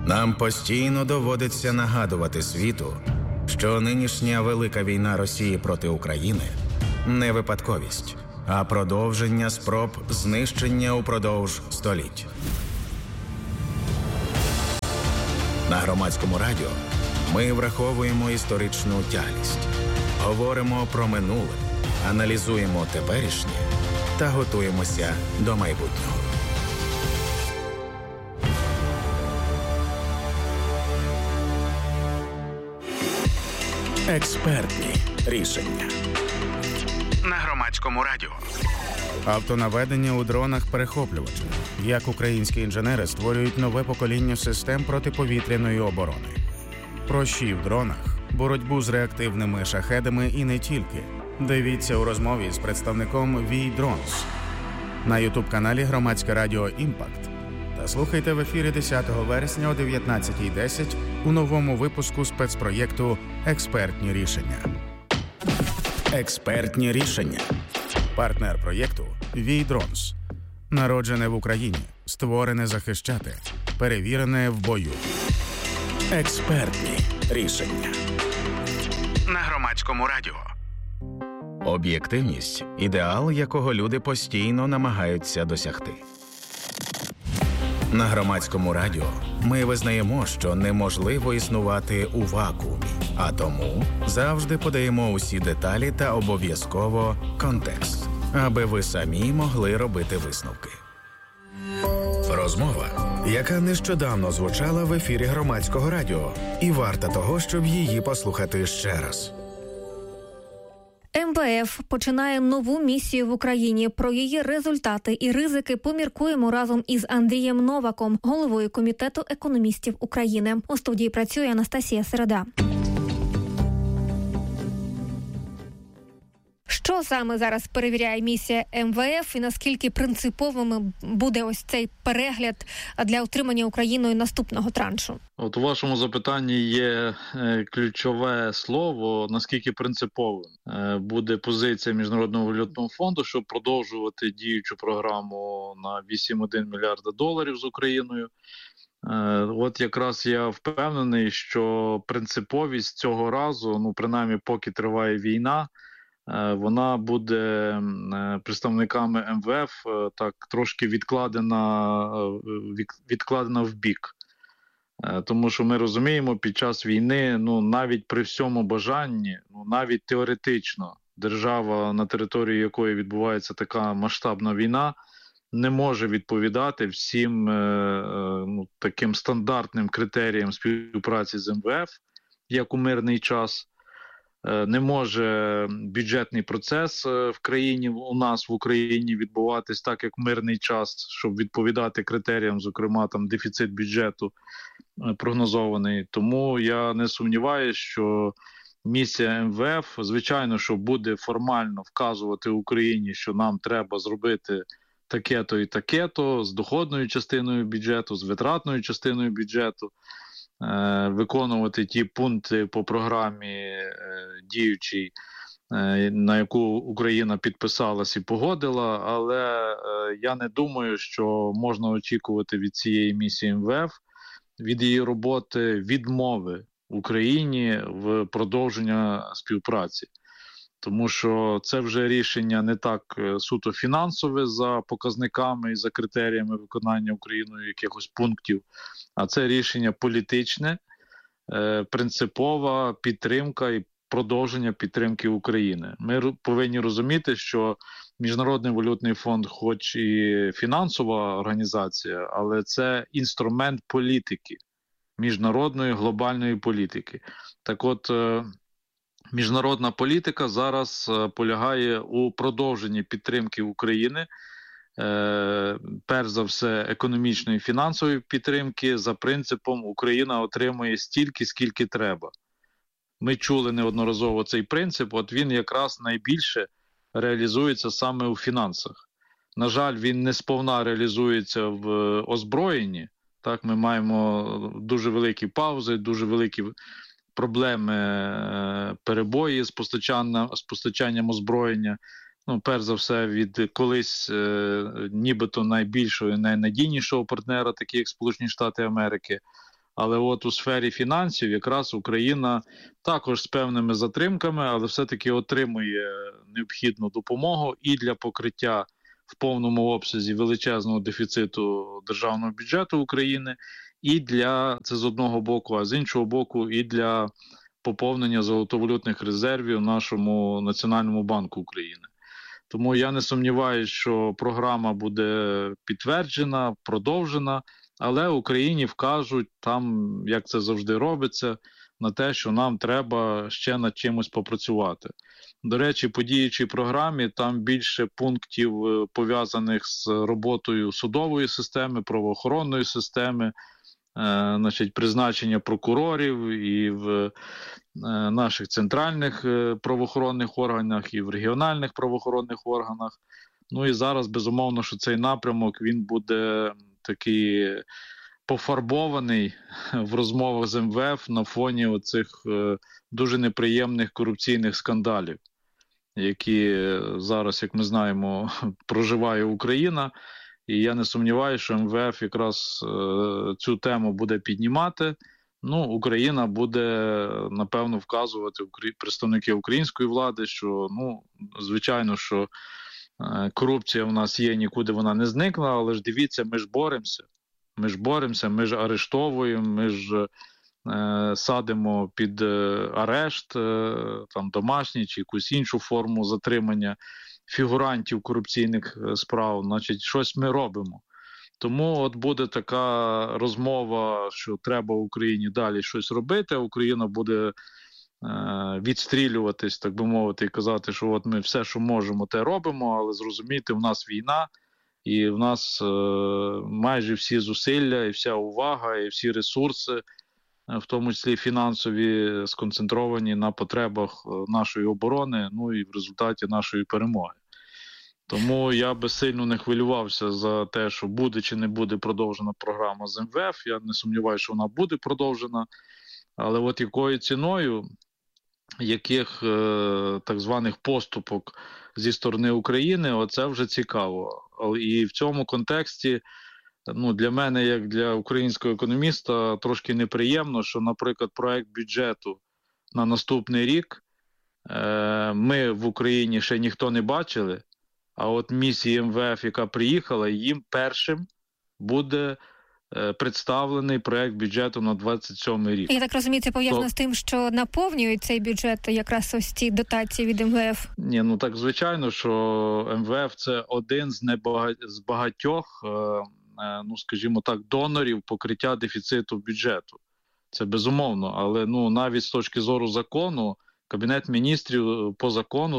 Нам постійно доводиться нагадувати світу, що нинішня велика війна Росії проти України не випадковість, а продовження спроб знищення упродовж століть. На Громадському радіо ми враховуємо історичну тяглість, говоримо про минуле, аналізуємо теперішнє та готуємося до майбутнього. Експертні рішення. На Громадському радіо. Автонаведення у дронах-перехоплювачах. Як українські інженери створюють нове покоління систем протиповітряної оборони. Про ЩІ в дронах, боротьбу з реактивними шахедами і не тільки. Дивіться у розмові з представником VI Drones на YouTube-каналі Громадське радіо «Імпакт». Та слухайте в ефірі 10 вересня о 19:10 у новому випуску спецпроєкту «Експертні рішення». Експертні рішення. Партнер проєкту VI Drones. Народжене в Україні, створене захищати, перевірене в бою. Експертні рішення. На Громадському радіо. Об'єктивність – ідеал, якого люди постійно намагаються досягти. На Громадському радіо ми визнаємо, що неможливо існувати у вакуумі, а тому завжди подаємо усі деталі та обов'язково контекст, аби ви самі могли робити висновки. Розмова, яка нещодавно звучала в ефірі Громадського радіо, і варта того, щоб її послухати ще раз. МВФ починає нову місію в Україні. Про її результати і ризики поміркуємо разом із Андрієм Новаком, головою Комітету економістів України. У студії працює Анастасія Середа. Що саме зараз перевіряє місія МВФ і наскільки принциповим буде ось цей перегляд для отримання Україною наступного траншу? От у вашому запитанні є ключове слово, наскільки принциповим буде позиція Міжнародного валютного фонду, щоб продовжувати діючу програму на 8,1 мільярда доларів з Україною. От якраз я впевнений, що принциповість цього разу, принаймні поки триває війна, вона буде представниками МВФ так трошки відкладена в бік. Тому що ми розуміємо, під час війни, навіть при всьому бажанні, навіть теоретично, держава, на території якої відбувається така масштабна війна, не може відповідати всім таким стандартним критеріям співпраці з МВФ, як у мирний час. Не може бюджетний процес в країні, у нас в Україні відбуватись так, як в мирний час, щоб відповідати критеріям, зокрема там дефіцит бюджету прогнозований. Тому я не сумніваюся, що місія МВФ, звичайно, що буде формально вказувати Україні, що нам треба зробити таке-то і таке-то з доходною частиною бюджету, з витратною частиною бюджету, виконувати ті пункти по програмі діючій, на яку Україна підписалась і погодила, але я не думаю, що можна очікувати від цієї місії МВФ, від її роботи, відмови Україні в продовження співпраці. Тому що це вже рішення не так суто фінансове за показниками і за критеріями виконання Україною якихось пунктів, а це рішення політичне, принципова підтримка і продовження підтримки України. Ми повинні розуміти, що Міжнародний валютний фонд хоч і фінансова організація, але це інструмент політики, міжнародної глобальної політики. Так от, міжнародна політика зараз полягає у продовженні підтримки України, перш за все економічної і фінансової підтримки, за принципом Україна отримує стільки, скільки треба. Ми чули неодноразово цей принцип, от він якраз найбільше реалізується саме у фінансах. На жаль, він не сповна реалізується в озброєнні. Так, ми маємо дуже великі паузи, дуже великі проблеми, перебої з постачанням озброєння. Перш за все, від колись нібито найбільшого і найнадійнішого партнера, такі як Сполучені Штати Америки. Але от у сфері фінансів якраз Україна також з певними затримками, але все-таки отримує необхідну допомогу і для покриття в повному обсязі величезного дефіциту державного бюджету України, і для, це з одного боку, а з іншого боку, і для поповнення золотовалютних резервів нашому Національному банку України. Тому я не сумніваюся, що програма буде підтверджена, продовжена, але Україні вкажуть там, як це завжди робиться, на те, що нам треба ще над чимось попрацювати. До речі, по діючій програмі там більше пунктів пов'язаних з роботою судової системи, правоохоронної системи, призначення прокурорів і в наших центральних правоохоронних органах, і в регіональних правоохоронних органах. Ну і зараз, безумовно, що цей напрямок, він буде такий пофарбований в розмовах з МВФ на фоні оцих дуже неприємних корупційних скандалів, які зараз, як ми знаємо, проживає Україна. І я не сумніваюся, що МВФ якраз цю тему буде піднімати. Ну, Україна буде, напевно, вказувати, представники української влади, що, ну, звичайно, що корупція в нас є, нікуди вона не зникла, але ж дивіться, ми ж боремося, ми ж арештовуємо, ми ж садимо під арешт, там, домашній чи якусь іншу форму затримання фігурантів корупційних справ, значить, щось ми робимо. Тому от буде така розмова, що треба Україні далі щось робити, а Україна буде відстрілюватись, так би мовити, і казати, що от ми все, що можемо, те робимо, але зрозумійте, в нас війна, і в нас майже всі зусилля, і вся увага, і всі ресурси, в тому числі фінансові, сконцентровані на потребах нашої оборони, ну і в результаті нашої перемоги. Тому я би сильно не хвилювався за те, що буде чи не буде продовжена програма з МВФ. Я не сумніваюся, що вона буде продовжена. Але от якою ціною, яких так званих поступок зі сторони України, оце вже цікаво. І в цьому контексті, ну, для мене, як для українського економіста, трошки неприємно, що, наприклад, проект бюджету на наступний рік ми в Україні ще ніхто не бачили, а от місії МВФ, яка приїхала, їм першим буде представлений проект бюджету на 27 рік. Я так розумію, це пов'язано з тим, що наповнюють цей бюджет якраз ось ці дотації від МВФ? Ні, ну так звичайно, що МВФ – це один з багатьох, ну скажімо так, донорів покриття дефіциту бюджету. Це безумовно, але ну навіть з точки зору закону, Кабінет міністрів по закону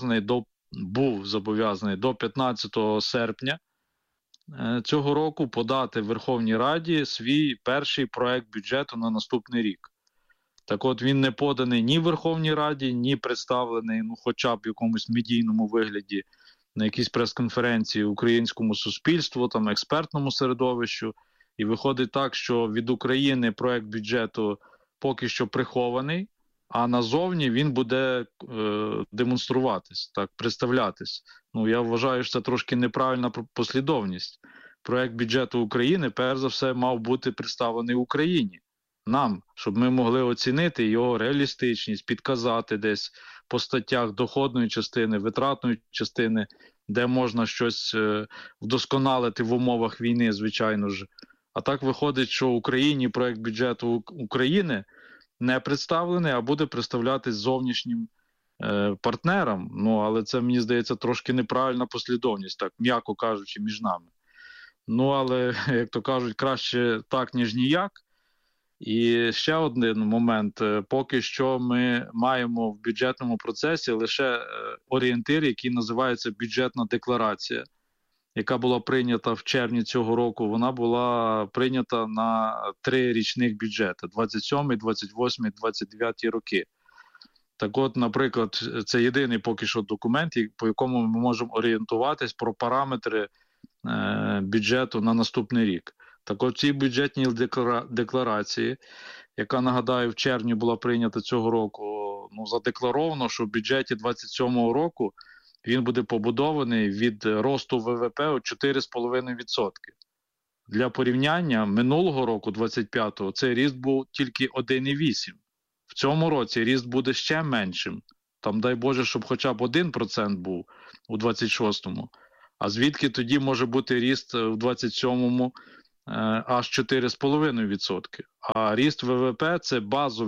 був зобов'язаний до 15 серпня цього року подати Верховній Раді свій перший проект бюджету на наступний рік. Так от він не поданий ні Верховній Раді, ні представлений, ну хоча б в якомусь медійному вигляді на якійсь прес-конференції українському суспільству, там експертному середовищу. І виходить так, що від України проект бюджету поки що прихований, а назовні він буде демонструватись, так, представлятись. Ну, я вважаю, що це трошки неправильна послідовність. Проект бюджету України, перш за все, мав бути представлений Україні. Нам, щоб ми могли оцінити його реалістичність, підказати десь по статтях доходної частини, витратної частини, де можна щось вдосконалити в умовах війни, звичайно ж. А так виходить, що Україні проект бюджету України не представлений, а буде представлятись зовнішнім партнерам. Ну, але це, мені здається, трошки неправильна послідовність, так, м'яко кажучи, між нами. Ну, але, як то кажуть, краще так, ніж ніяк. І ще один момент. Поки що ми маємо в бюджетному процесі лише орієнтир, який називається бюджетна декларація, яка була прийнята в червні цього року. Вона була прийнята на 3 річних бюджети – 27, 28, 29 роки. Так от, наприклад, це єдиний поки що документ, по якому ми можемо орієнтуватись про параметри бюджету на наступний рік. Так от, в цій бюджетній декларації, яка, нагадаю, в червні була прийнята цього року, ну, задекларовано, що в бюджеті 27-го року він буде побудований від росту ВВП у 4,5%. Для порівняння, минулого року, 25-го, цей ріст був тільки 1,8. В цьому році ріст буде ще меншим. Там, дай Боже, щоб хоча б 1% був у 26-му. А звідки тоді може бути ріст в 27-му аж 4,5%? А ріст ВВП – це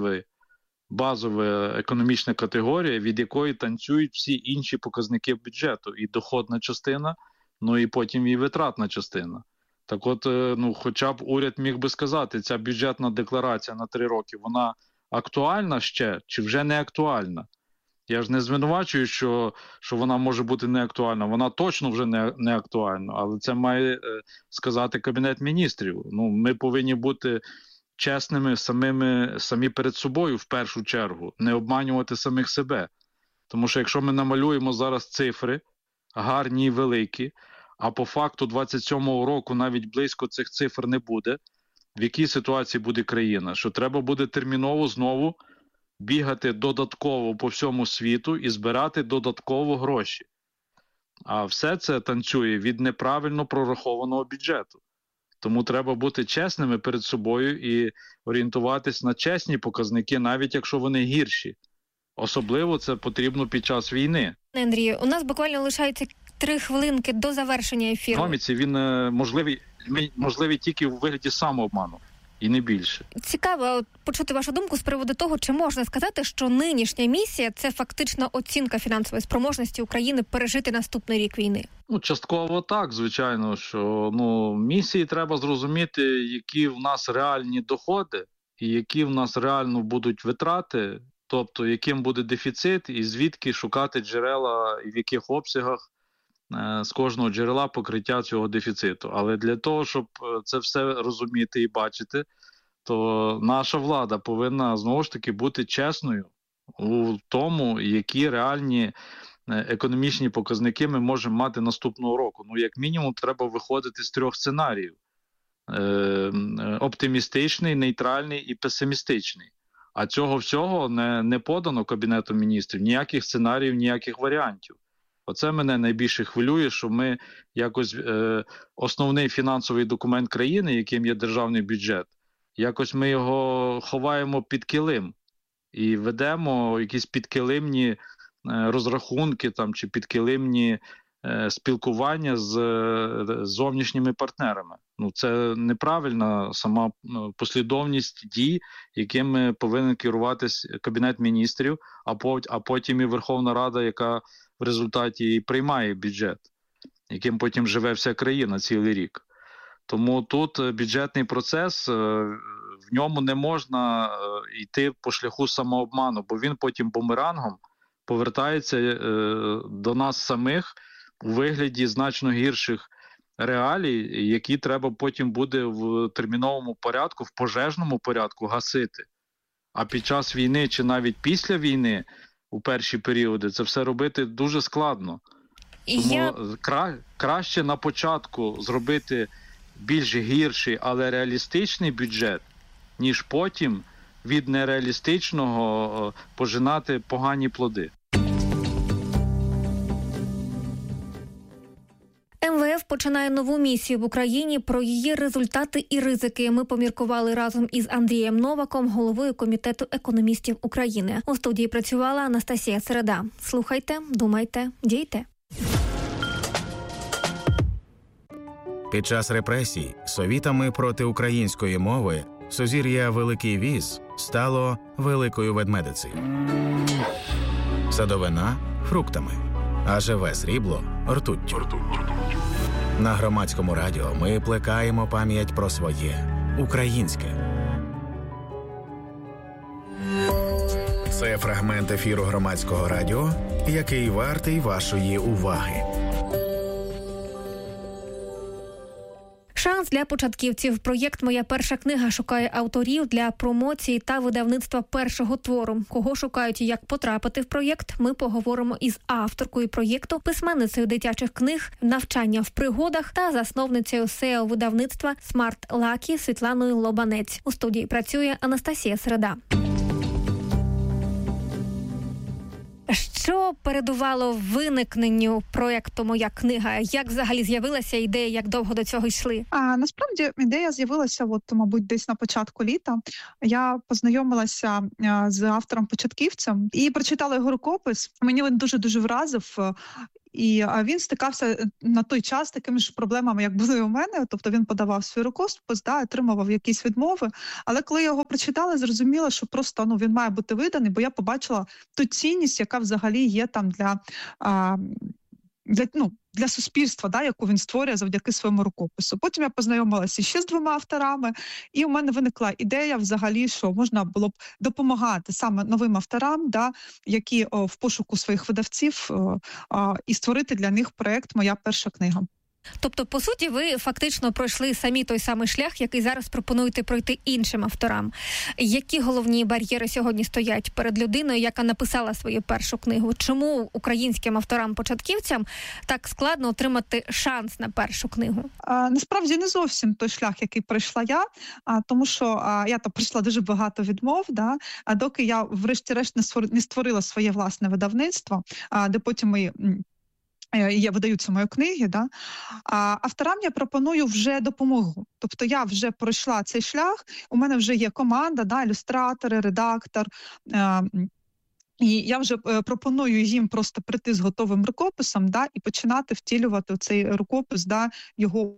базова економічна категорія, від якої танцюють всі інші показники бюджету. І доходна частина, ну і потім і витратна частина. Так от, хоча б уряд міг би сказати, ця бюджетна декларація на 3 роки, вона актуальна ще чи вже не актуальна? Я ж не звинувачую, що вона може бути не актуальна. Вона точно вже не актуальна, але це має сказати Кабінет Міністрів. Ми повинні бути чесними самі перед собою в першу чергу, не обманювати самих себе. Тому що якщо ми намалюємо зараз цифри, гарні і великі, а по факту 27-го року навіть близько цих цифр не буде, в якій ситуації буде країна? Що треба буде терміново знову бігати додатково по всьому світу і збирати додатково гроші. А все це танцює від неправильно прорахованого бюджету. Тому треба бути чесними перед собою і орієнтуватись на чесні показники, навіть якщо вони гірші. Особливо це потрібно під час війни. Андрію, у нас буквально лишається 3 хвилинки до завершення ефіру. Економіці він можливий тільки у вигляді самообману. І не більше. Цікаво почути вашу думку з приводу того, чи можна сказати, що нинішня місія – це фактично оцінка фінансової спроможності України пережити наступний рік війни? Частково так, звичайно, що місії треба зрозуміти, які в нас реальні доходи і які в нас реально будуть витрати, тобто яким буде дефіцит і звідки шукати джерела і в яких обсягах з кожного джерела покриття цього дефіциту. Але для того, щоб це все розуміти і бачити, то наша влада повинна, знову ж таки, бути чесною у тому, які реальні економічні показники ми можемо мати наступного року. Як мінімум, треба виходити з 3 сценаріїв. Оптимістичний, нейтральний і песимістичний. А цього всього не подано Кабінетом Міністрів, ніяких сценаріїв, ніяких варіантів. Оце мене найбільше хвилює, що ми якось основний фінансовий документ країни, яким є державний бюджет, якось ми його ховаємо під килим і ведемо якісь підкилимні розрахунки чи підкилимні спілкування з зовнішніми партнерами. Це неправильна сама послідовність дій, якими повинен керуватись Кабінет Міністрів, а потім і Верховна Рада, яка в результаті і приймає бюджет, яким потім живе вся країна цілий рік. Тому тут бюджетний процес, в ньому не можна йти по шляху самообману, бо він потім бумерангом повертається до нас самих у вигляді значно гірших реалій, які треба потім буде в терміновому порядку, в пожежному порядку гасити. А під час війни чи навіть після війни у перші періоди це все робити дуже складно. Тому краще на початку зробити більш гірший, але реалістичний бюджет, ніж потім від нереалістичного пожинати погані плоди. МВФ починає нову місію в Україні. Про її результати і ризики ми поміркували разом із Андрієм Новаком, головою Комітету економістів України. У студії працювала Анастасія Середа. Слухайте, думайте, дійте. Під час репресій совітами проти української мови сузір'я Великий Віз стало Великою Ведмедицею. Садовина – фруктами, а живе срібло – ртуттю. На Громадському радіо ми плекаємо пам'ять про своє українське. Це фрагмент ефіру Громадського радіо, який вартий вашої уваги. Шанс для початківців. Проєкт «Моя перша книга» шукає авторів для промоції та видавництва першого твору. Кого шукають і як потрапити в проєкт, ми поговоримо із авторкою проєкту, письменницею дитячих книг, навчання в пригодах та засновницею SEO-видавництва Smart Lucky Світланою Лобанець. У студії працює Анастасія Середа. Що передувало виникненню проєкту «Моя книга»? Як взагалі з'явилася ідея, як довго до цього йшли? Насправді ідея з'явилася, мабуть, десь на початку літа. Я познайомилася з автором-початківцем і прочитала його рукопис. Мені він дуже-дуже вразив. І він стикався на той час з такими ж проблемами, як були у мене. Тобто він подавав свій рукопис, отримував якісь відмови. Але коли його прочитала, зрозуміла, що просто він має бути виданий, бо я побачила ту цінність, яка взагалі є там для суспільства, яку він створює завдяки своєму рукопису. Потім я познайомилася ще з 2 авторами, і у мене виникла ідея взагалі, що можна було б допомагати саме новим авторам, які в пошуку своїх видавців, і створити для них проєкт «Моя перша книга». Тобто, по суті, ви фактично пройшли самі той самий шлях, який зараз пропонуєте пройти іншим авторам. Які головні бар'єри сьогодні стоять перед людиною, яка написала свою першу книгу? Чому українським авторам-початківцям так складно отримати шанс на першу книгу? Насправді не зовсім той шлях, який пройшла я, тому що я пройшла дуже багато відмов, доки я врешті-решт не створила своє власне видавництво, де потім видаються мої книги, авторам я пропоную вже допомогу. Тобто я вже пройшла цей шлях, у мене вже є команда, ілюстратори, редактор, і я вже пропоную їм просто прийти з готовим рукописом, і починати втілювати цей рукопис, його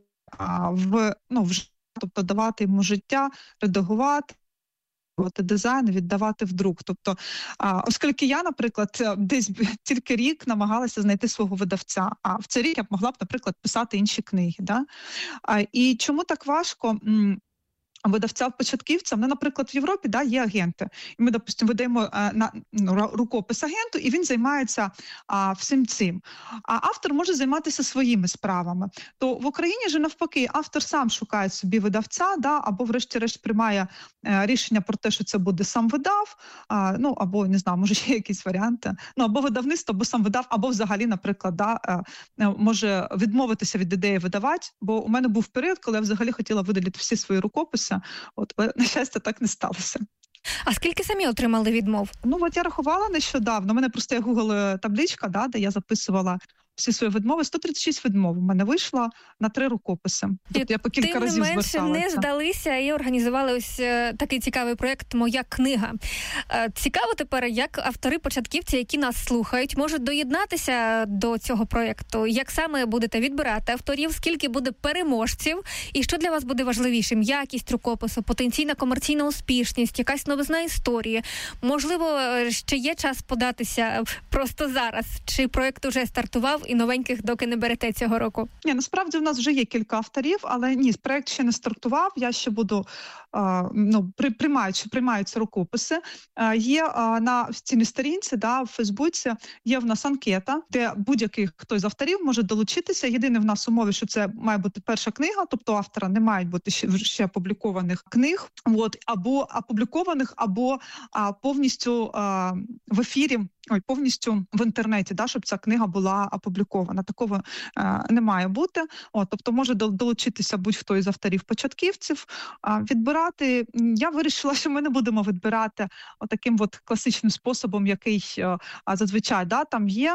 тобто давати йому життя, редагувати, дизайн, віддавати в друк. Тобто, оскільки я, наприклад, десь тільки рік намагалася знайти свого видавця, а в цей рік я б могла б, наприклад, писати інші книги. І чому так важко видавцям-початківцям? Наприклад, в Європі є агенти. І ми, допустимо, видаємо рукопис агенту, і він займається всім цим. А автор може займатися своїми справами. То в Україні ж навпаки, автор сам шукає собі видавця, або врешті-решт приймає рішення про те, що це буде сам видав, або, не знаю, може ще якісь варіанти. Або видавництво, або сам видав, або взагалі, наприклад, може відмовитися від ідеї видавати. Бо у мене був період, коли я взагалі хотіла видалити всі свої рукописи. На щастя, так не сталося. А скільки самі отримали відмов? Я рахувала нещодавно. У мене просто є Google-табличка, де я записувала всі свої відмови. 136 відмов у мене вийшло на 3 рукописи. Тобто я по кілька разів зверталася. Тим не менше не здалися і організували ось такий цікавий проєкт «Моя книга». Цікаво тепер, як автори-початківці, які нас слухають, можуть доєднатися до цього проєкту. Як саме будете відбирати авторів, скільки буде переможців, і що для вас буде важливішим? Якість рукопису, потенційна комерційна успішність, якась новизна історії. Можливо, ще є час податися просто зараз? Чи проєкт уже стартував і новеньких доки не берете цього року? Ні, насправді в нас вже є кілька авторів, але проєкт ще не стартував. Я ще буду приймаються рукописи. Є на офіційній сторінці, в Фейсбуці, є в нас анкета, де будь-який хто з авторів може долучитися. Єдине в нас умови, що це має бути перша книга, тобто автора не мають бути ще опублікованих книг, або опублікованих, або повністю в ефірі, повністю в інтернеті, щоб ця книга була опублікована. Такого не має бути. Тобто може долучитися будь-хто із авторів-початківців. Відбирати. Я вирішила, що ми не будемо відбирати таким класичним способом, який зазвичай там є.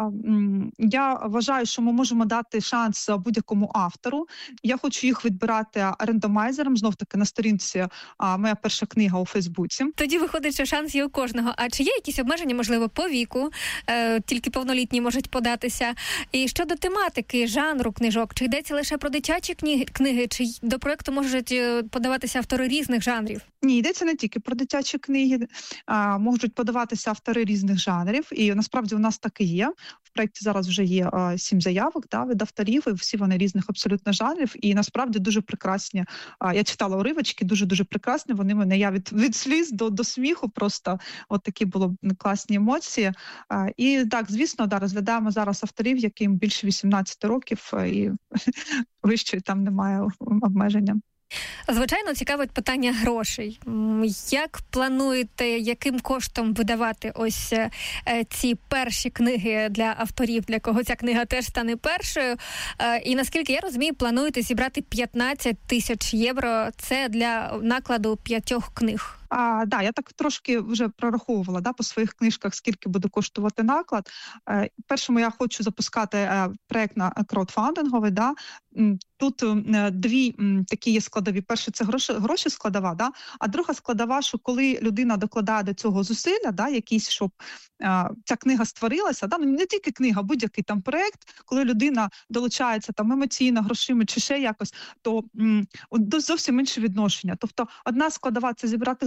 Я вважаю, що ми можемо дати шанс будь-якому автору. Я хочу їх відбирати рандомайзером, знов-таки на сторінці «Моя перша книга» у Фейсбуці. Тоді виходить, що шанс є у кожного. А чи є якісь обмеження, можливо, по віку? Тільки повнолітні можуть податися. І щодо тематики, жанру книжок, чи йдеться лише про дитячі книги, чи до проєкту можуть подаватися автори різних жанрів? Ні, йдеться не тільки про дитячі книги, можуть подаватися автори різних жанрів, і насправді у нас так і є. В проєкті зараз вже є 7 заявок від авторів, і всі вони різних абсолютно жанрів, і насправді дуже прекрасні. Я читала уривочки, дуже-дуже прекрасні, вони мене, я від сліз до сміху, просто такі були класні емоції. І так, звісно, розглядаємо зараз авторів, яким більше 18 років, і вище там немає обмеження. Звичайно, цікавить питання грошей. Як плануєте, яким коштом видавати ось ці перші книги для авторів, для кого ця книга теж стане першою? І наскільки я розумію, плануєте зібрати 15 тисяч євро. Це для накладу 5 книг. Да, я так трошки вже прораховувала по своїх книжках, скільки буде коштувати наклад. Першому я хочу запускати проект на краудфандинговий. Тут дві такі є складові. Перше, це гроші складова, а друга складова, що коли людина докладає до цього зусилля, якісь, щоб ця книга створилася, не тільки книга, будь-який там проект, коли людина долучається там емоційно, грошима чи ще якось, то зовсім інше відношення. Тобто одна складова – це зібрати